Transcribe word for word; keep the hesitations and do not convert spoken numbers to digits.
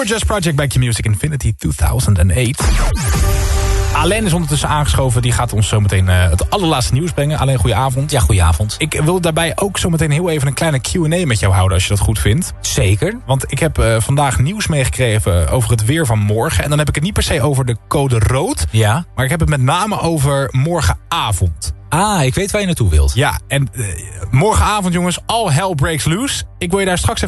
Pure Jazz Project bij Q-Music Infinity tweeduizend acht. Alain is ondertussen aangeschoven. Die gaat ons zometeen uh, het allerlaatste nieuws brengen. Alain, goedenavond. Ja, goedenavond. Ik wil daarbij ook zometeen heel even een kleine Q en A met jou houden, als je dat goed vindt. Zeker. Want ik heb uh, vandaag nieuws meegekregen over het weer van morgen. En dan heb ik het niet per se over de code rood. Ja. Maar ik heb het met name over morgenavond. Ah, ik weet waar je naartoe wilt. Ja, en uh, morgenavond jongens, all hell breaks loose. Ik wil je daar straks even